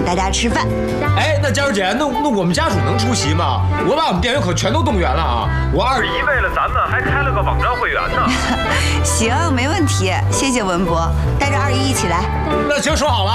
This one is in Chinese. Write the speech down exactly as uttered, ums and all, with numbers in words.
大家吃饭。 哎，那佳茹姐，那那我们家属能出席吗？我把我们店员可全都动员了啊！我二姨为了咱们还开了个网站会员呢。 行，没问题，谢谢文博，带着二姨一起来。 那行，说好了